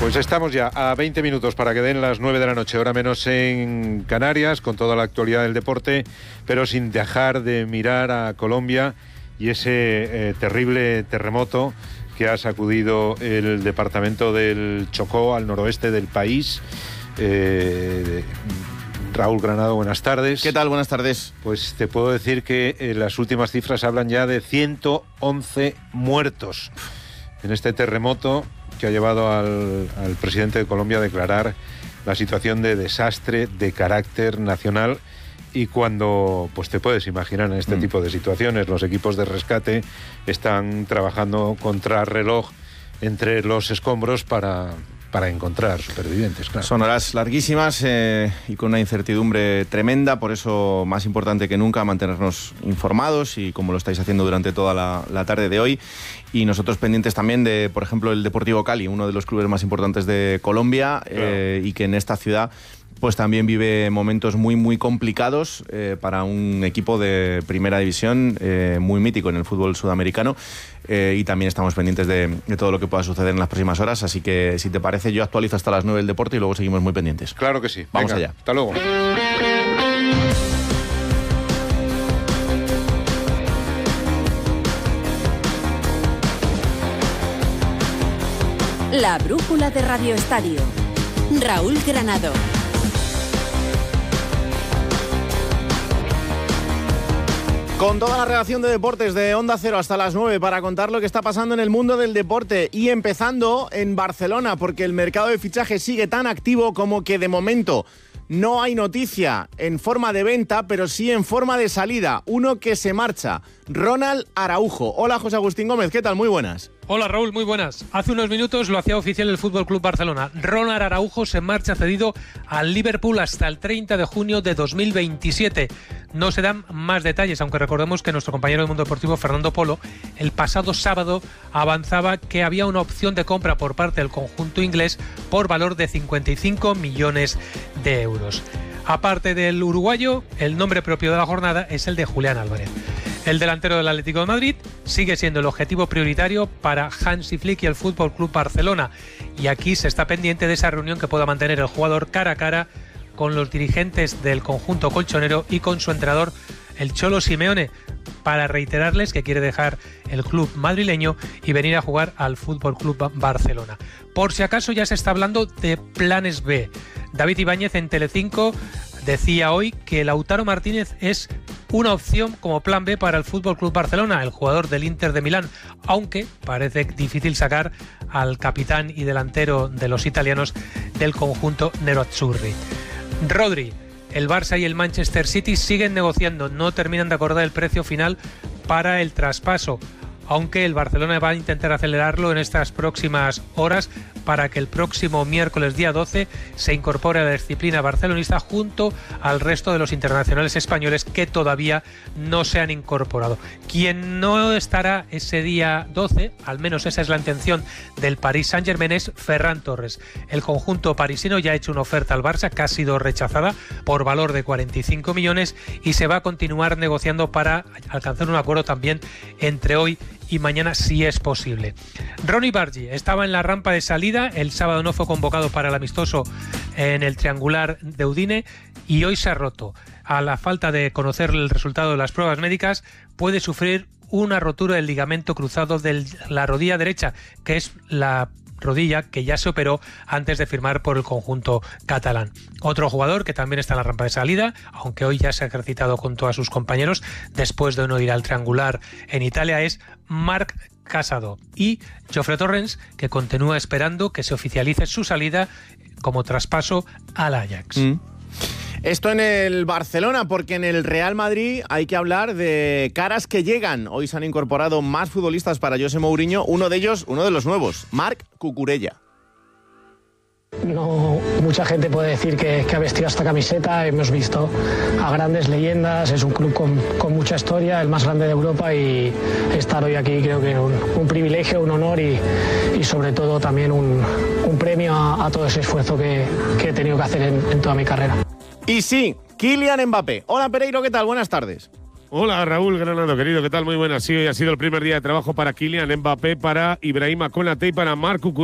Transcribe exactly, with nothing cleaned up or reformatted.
Pues estamos ya a veinte minutos para que den las nueve de la noche, hora menos en Canarias, con toda la actualidad del deporte, pero sin dejar de mirar a Colombia y ese eh, terrible terremoto que ha sacudido el departamento del Chocó, al noroeste del país. Eh, Raúl Granado, buenas tardes. ¿Qué tal? Buenas tardes. Pues te puedo decir que eh, las últimas cifras hablan ya de ciento once muertos en este terremoto que ha llevado al, al presidente de Colombia a declarar la situación de desastre de carácter nacional. Y cuando, pues te puedes imaginar, en este mm. tipo de situaciones, los equipos de rescate están trabajando contra reloj entre los escombros para, para encontrar supervivientes, claro. Son horas larguísimas eh, y con una incertidumbre tremenda, por eso más importante que nunca mantenernos informados, y como lo estáis haciendo durante toda la, la tarde de hoy. Y nosotros pendientes también de, por ejemplo, el Deportivo Cali, uno de los clubes más importantes de Colombia, claro. eh, y que en esta ciudad pues también vive momentos muy muy complicados eh, para un equipo de primera división eh, muy mítico en el fútbol sudamericano, eh, y también estamos pendientes de, de todo lo que pueda suceder en las próximas horas, así que si te parece yo actualizo hasta las nueve el deporte y luego seguimos muy pendientes. Claro que sí. Vamos Venga, allá. Hasta luego. La brújula de Radio Estadio. Raúl Granado. Con toda la redacción de deportes de Onda Cero hasta las nueve para contar lo que está pasando en el mundo del deporte, y empezando en Barcelona, porque el mercado de fichajes sigue tan activo como que de momento no hay noticia en forma de venta, pero sí en forma de salida. Uno que se marcha, Ronald Araujo. Hola, José Agustín Gómez, ¿qué tal? Muy buenas. Hola Raúl, muy buenas. Hace unos minutos lo hacía oficial el F C Barcelona. Ronald Araujo se marcha cedido al Liverpool hasta el treinta de junio de dos mil veintisiete. No se dan más detalles, aunque recordemos que nuestro compañero del mundo deportivo, Fernando Polo, el pasado sábado avanzaba que había una opción de compra por parte del conjunto inglés por valor de cincuenta y cinco millones de euros. Aparte del uruguayo, el nombre propio de la jornada es el de Julián Álvarez. El delantero del Atlético de Madrid sigue siendo el objetivo prioritario para Hansi Flick y el F C Barcelona. Y aquí se está pendiente de esa reunión que pueda mantener el jugador cara a cara con los dirigentes del conjunto colchonero y con su entrenador, el Cholo Simeone, para reiterarles que quiere dejar el club madrileño y venir a jugar al F C Barcelona. Por si acaso ya se está hablando de planes B. David Ibáñez en Telecinco decía hoy que Lautaro Martínez es una opción como plan B para el F C Barcelona, el jugador del Inter de Milán, aunque parece difícil sacar al capitán y delantero de los italianos del conjunto nerazzurri. Rodri, el Barça y el Manchester City siguen negociando, no terminan de acordar el precio final para el traspaso, aunque el Barcelona va a intentar acelerarlo en estas próximas horas para que el próximo miércoles día doce se incorpore a la disciplina barcelonista junto al resto de los internacionales españoles que todavía no se han incorporado. Quien no estará ese día doce, al menos esa es la intención del Paris Saint-Germain, es Ferran Torres. El conjunto parisino ya ha hecho una oferta al Barça que ha sido rechazada por valor de cuarenta y cinco millones y se va a continuar negociando para alcanzar un acuerdo también entre hoy y mañana, si es posible. Ronny Bargi estaba en la rampa de salida, el sábado no fue convocado para el amistoso en el triangular de Udine y hoy se ha roto. A la falta de conocer el resultado de las pruebas médicas, puede sufrir una rotura del ligamento cruzado de la rodilla derecha, que es la rodilla que ya se operó antes de firmar por el conjunto catalán. Otro jugador que también está en la rampa de salida, aunque hoy ya se ha ejercitado junto a sus compañeros después de no ir al triangular en Italia, es Marc Casado, y Jofre Torrens, que continúa esperando que se oficialice su salida como traspaso al Ajax. Mm. Esto en el Barcelona, porque en el Real Madrid hay que hablar de caras que llegan. Hoy se han incorporado más futbolistas para José Mourinho, uno de ellos, uno de los nuevos, Marc Cucurella. No, mucha gente puede decir que, que ha vestido esta camiseta. Hemos visto a grandes leyendas, es un club con, con mucha historia, el más grande de Europa, y estar hoy aquí creo que es un, un privilegio, un honor y, y sobre todo también un, un premio a, a todo ese esfuerzo que, que he tenido que hacer en, en toda mi carrera. Y sí, Kylian Mbappé. Hola Pereiro, ¿qué tal? Buenas tardes. Hola Raúl Granado, querido, ¿qué tal? Muy buenas. Sí, hoy ha sido el primer día de trabajo para Kylian Mbappé, para Ibrahima Konaté y para Marc Cucurella.